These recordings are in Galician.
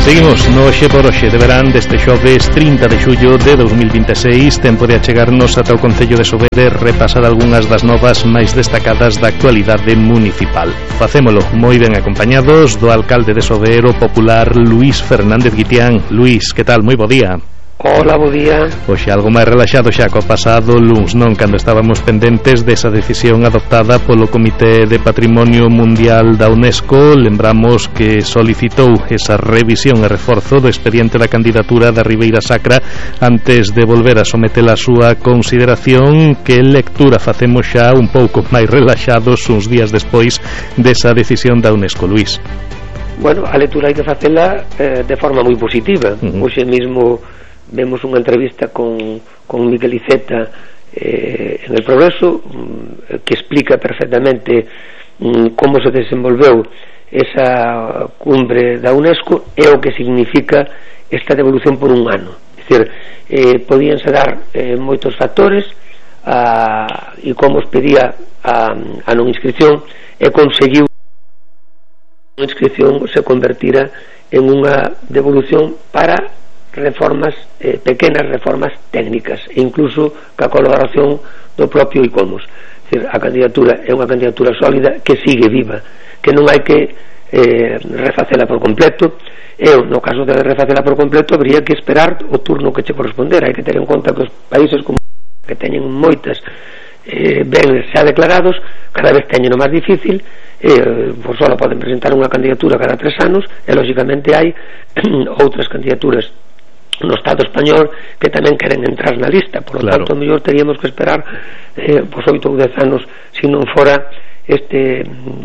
Seguimos no Oxe por Oxe de verán deste xoves 30 de xullo de 2026. Tempo de achegarnos ata o Concello de Sobere, repasar algunhas das novas máis destacadas da actualidade municipal. Facémolo moi ben acompañados do alcalde de Sobere, o popular Luís Fernández Guitián. Luís, que tal? Moi bo día. Hola, bo día. Oxe, algo máis relaxado xa co pasado luns, non? Cando estábamos pendentes desa decisión adoptada polo Comité de Patrimonio Mundial da UNESCO. Lembramos que solicitou esa revisión e reforzo do expediente da candidatura da Ribeira Sacra antes de volver a sometela a súa consideración. Que lectura facemos xa un pouco máis relaxados uns días despois desa decisión da UNESCO, Luís? Bueno, a lectura hai que facela de forma moi positiva. Hoxe mesmo vemos unha entrevista con Miquel Iceta en El Progreso, que explica perfectamente como se desenvolveu esa cumbre da UNESCO e o que significa esta devolución por un ano. É dicir, podíanse dar moitos factores e como os pedía a non inscripción, e conseguiu a non inscripción se convertira en unha devolución para reformas, pequenas reformas técnicas, e incluso ca colaboración do propio ICOMOS. É dicir, a candidatura é unha candidatura sólida que sigue viva, que non hai que refacela por completo. No caso de refacela por completo, habría que esperar o turno que che corresponder. Hai que ter en conta que os países como que teñen moitas ben xa declarados, cada vez teñen o máis difícil, por só poden presentar unha candidatura cada 3 anos, e lógicamente hai outras candidaturas no Estado español que tamén queren entrar na lista. Por lo tanto, mellor teríamos que esperar 8 ou 10 anos se non fora este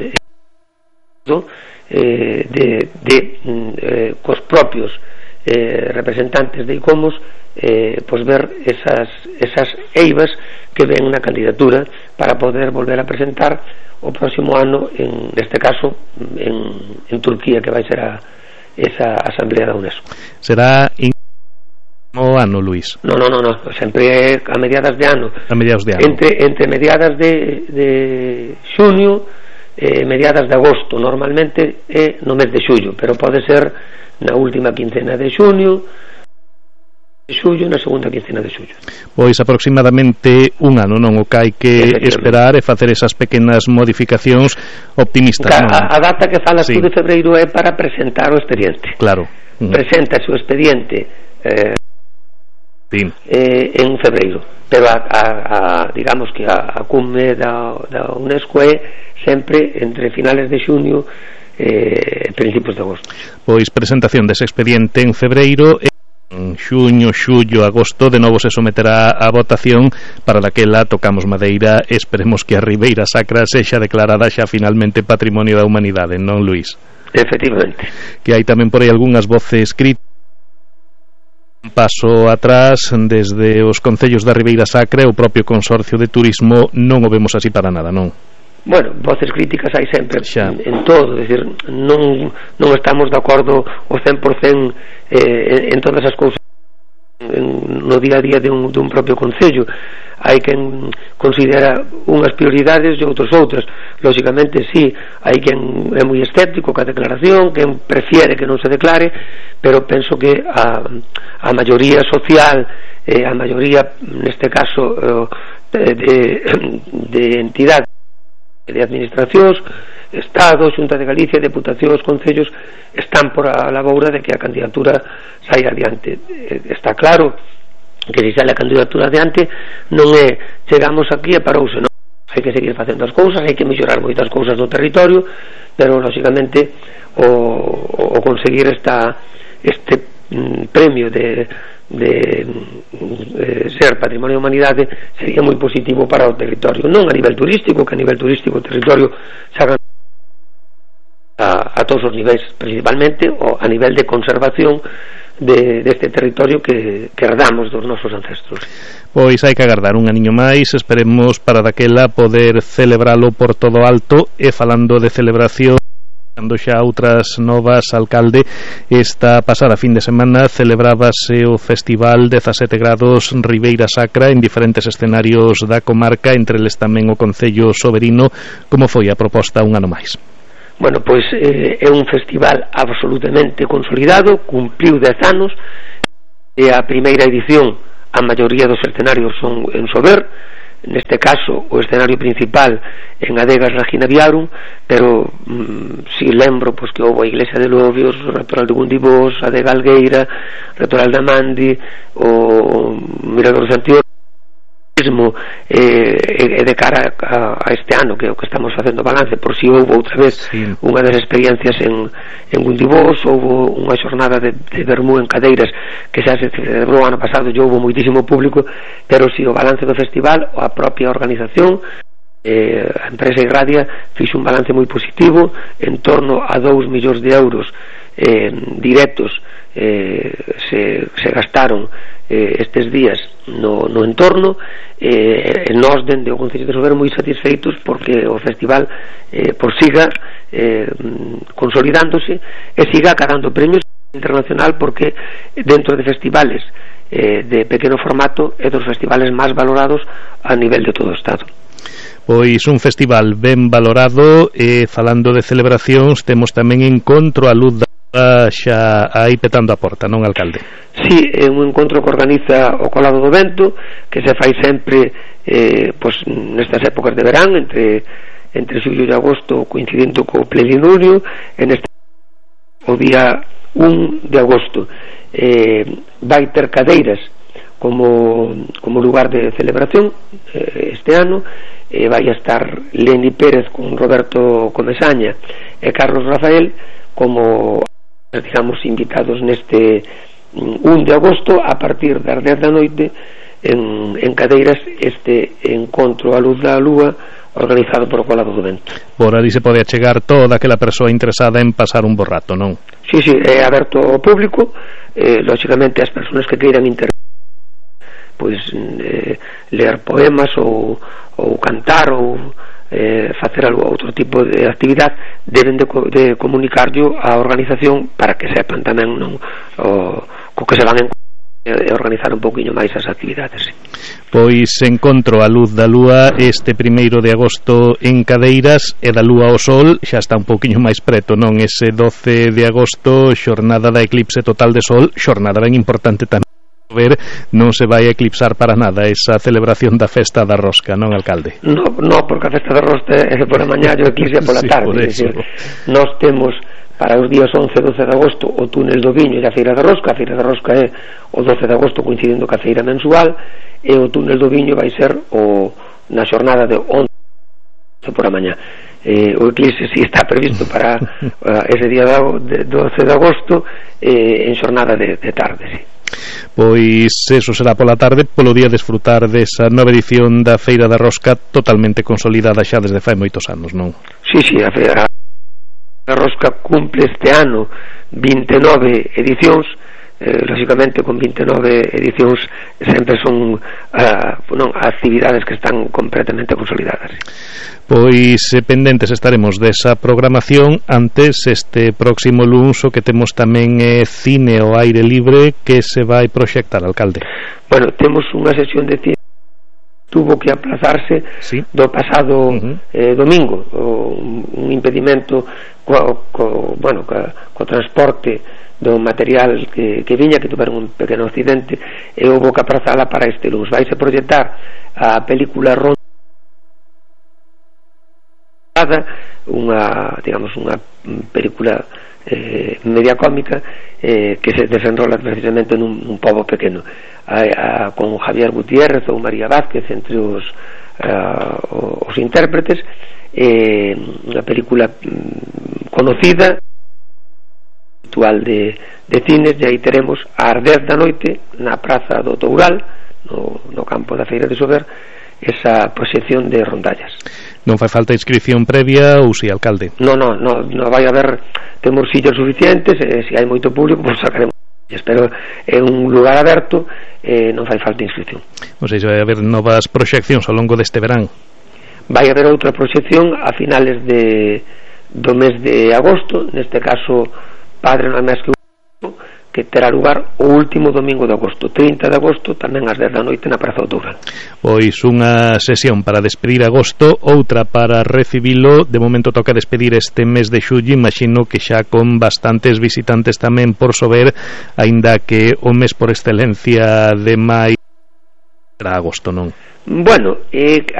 cos propios representantes de ICOMOS, pois ver esas eivas que ven na candidatura para poder volver a presentar o próximo ano, neste caso en Turquía, que vai ser esa asamblea da UNESCO. Será o ano, Luís? No, sempre a mediadas de ano. A mediados de ano. Entre mediadas de xuño e mediadas de agosto. Normalmente é no mes de xullo, pero pode ser na última quincena de xuño, na segunda quincena de xullo. Pois aproximadamente un ano, non? O que hai que esperar e facer esas pequenas modificacións optimistas, non? A data que falas tú de febreiro é para presentar o expediente. Claro. Presenta o expediente en febreiro, pero digamos que a cumbre da UNESCO é sempre entre finales de xuño e principios de agosto. Pois presentación dese expediente en febreiro, en xuño, xullo, agosto de novo se someterá a votación. Para daquela tocamos madeira, esperemos que a Ribeira Sacra sexa declarada xa finalmente Patrimonio da Humanidade, non, Luís? Efectivamente. Que hai tamén por aí algunhas voces críticas. Un paso atrás, desde os concellos da Ribeira Sacra e o propio Consorcio de Turismo non o vemos así para nada, non? Bueno, voces críticas hai sempre en todo, é dicir, non estamos de acordo o 100% en todas as cousas no día a día de un propio concello. Hai quen considera unhas prioridades e outros outras. Lógicamente, sí, hai quen é moi escéptico ca declaración, quen prefiere que non se declare, pero penso que a maioría social, a maioría, neste caso, de entidades, de administracións, Estado, Xunta de Galicia, Deputacións, Concellos, están por a laboura de que a candidatura saia adiante. Está claro que se sale a candidatura adiante non é chegamos aquí e parouse, non. Hai que seguir facendo as cousas, hai que mellorar moitas cousas no territorio, pero lógicamente o conseguir este premio de ser Patrimonio da Humanidade sería moi positivo para o territorio, non a nivel turístico, que a nivel turístico o territorio xa a todos os niveis, principalmente a nivel de conservación deste territorio que herdamos dos nosos ancestros. Pois hai que agardar un aniño máis, esperemos para daquela poder celebralo por todo alto. E falando de celebración, cando xa outras novas, alcalde, esta pasada fin de semana celebrábase o Festival 17 grados Ribeira Sacra en diferentes escenarios da comarca, entre eles tamén o Concello Soberino. Como foi a proposta un ano máis? Bueno, pois é un festival absolutamente consolidado, cumpliu 10 anos, e a primeira edición a maioría dos escenarios son en Sober, neste caso o escenario principal en Adegas Regina Viarum, pero si lembro pois que houve a Iglesia de Lobios, o Retoral de Gundibós, Adega Algueira, Retoral de Amandi, o Mirador de Santiago, de cara a este ano que é o que estamos facendo balance, por si houve outra vez unha das experiencias en Gundibós, houve unha xornada de vermú en cadeiras que xa se celebrou ano pasado e houve moitísimo público, pero si o balance do festival, a propia organización, a empresa Irradia fixo un balance moi positivo, en torno a 2 millóns de euros directos se gastaron estes días no entorno, e nós dende o Concello de Sober moi satisfeitos porque o festival siga consolidándose e siga acadando premios internacional, porque dentro de festivales de pequeno formato é dos festivales máis valorados a nivel de todo o Estado. Pois un festival ben valorado, e falando de celebracións temos tamén encontro a luz da xa aí petando a porta, non, alcalde? Sí, é un encontro que organiza o Colado do Vento, que se fai sempre pois nestas épocas de verán, entre xullo e agosto, coincidendo co plenilunio, o día 1 de agosto. Vai ter cadeiras como lugar de celebración este ano. Vai a estar Leni Pérez con Roberto Comesaña e Carlos Rafael como, digamos, invitados neste 1 de agosto a partir das 10 da noite en cadeiras, este encontro a luz da lúa organizado por o Colado do Vento. Por ali se pode achegar toda aquela persoa interesada en pasar un bo rato, non? Sí, é aberto ao público, lógicamente as persoas que queiran pois ler poemas ou cantar ou facer outro tipo de actividade, deben de comunicarlo á organización para que sepan tamén co que se van a organizar un poquinho máis as actividades. Pois encontro a luz da lúa este 1 de agosto en Cadeiras, e da lúa ao sol xa está un poquinho máis preto, non? Ese 12 de agosto, xornada da eclipse total de sol, xornada ben importante tamén. Non se vai a eclipsar para nada esa celebración da festa da rosca, non, alcalde? No, porque a festa da rosca é por a mañá e o eclipse pola tarde. Nós temos para os días 11 e 12 de agosto o túnel do Viño e a Feira da Rosca. A Feira da Rosca é o 12 de agosto, coincidendo ca feira mensual, e o túnel do Viño vai ser na xornada de 11 por a mañá. O eclipse si está previsto para ese día 12 de agosto en xornada de tarde, sí. Pois eso será pola tarde, polo día desfrutar desa nova edición da Feira da Rosca totalmente consolidada xa desde fai moitos anos, non? Sí, a Feira da Rosca cumple este ano 29 edicións, lógicamente con 29 edicións sempre son actividades que están completamente consolidadas. Pois pendentes estaremos desa programación. Antes, este próximo luns o que temos tamén é cine ao aire libre que se vai proxectar, alcalde. Bueno, temos unha sesión de cine tuvo que aplazarse do pasado domingo, un impedimento co transporte do material que viña, que tuveron un pequeno accidente e houve que aplazala para este luns. Vai se proxectar a película Ronda, unha película media cómica que se desenrola precisamente nun pobo pequeno, con Javier Gutiérrez ou María Vázquez entre os intérpretes, unha película conocida actual de cines, e aí teremos ás 10 da noite na Praza do Toural, no campo da Feira de Sober, esa proxección de rondallas. Non fai falta inscripción previa ou si, alcalde? Non vai haber, temos sillas suficientes, se hai moito público, pois sacaremos sillas, pero é un lugar aberto, non fai falta inscripción. Ou seja, vai haber novas proxeccións ao longo deste verán? Vai haber outra proxección a finales do mes de agosto, neste caso Padre non é máis que que terá lugar o último domingo de agosto, 30 de agosto, tamén ás 10 da noite na Praza do Durán. Pois unha sesión para despedir agosto, outra para recibilo. De momento toca despedir este mes de xullo, imagino que xa con bastantes visitantes tamén por sober, aínda que o mes por excelencia de maio para agosto, non? Bueno,